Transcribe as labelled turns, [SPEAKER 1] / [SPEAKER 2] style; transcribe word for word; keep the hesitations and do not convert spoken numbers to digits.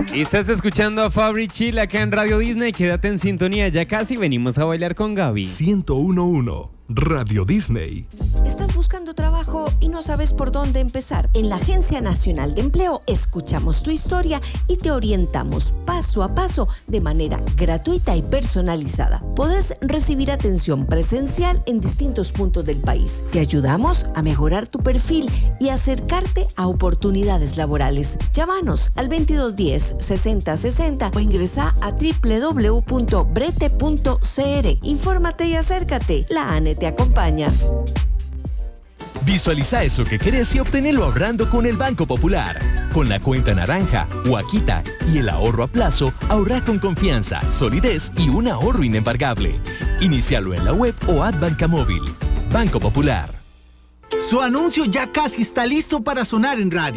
[SPEAKER 1] Y estás escuchando a Fabri Chill acá en Radio Disney. Quédate en sintonía, ya casi venimos a bailar con Gaby.
[SPEAKER 2] ciento uno punto uno Radio Disney.
[SPEAKER 3] ¿Estás buscando trabajo y no sabes por dónde empezar? En la Agencia Nacional de Empleo escuchamos tu historia y te orientamos paso a paso de manera gratuita y personalizada. Podés recibir atención presencial en distintos puntos del país. Te ayudamos a mejorar tu perfil y acercarte a oportunidades laborales. Llámanos al veintidós diez, sesenta sesenta o ingresa a doble u doble u doble u punto brete punto c r. Infórmate y acércate. La A N E te acompaña.
[SPEAKER 4] Visualiza eso que querés y obtenelo ahorrando con el Banco Popular. Con la cuenta naranja, Huaquita y el ahorro a plazo, ahorra con confianza, solidez y un ahorro inembargable. Inicialo en la web o app Banca Móvil. Banco Popular.
[SPEAKER 5] Su anuncio ya casi está listo para sonar en radio.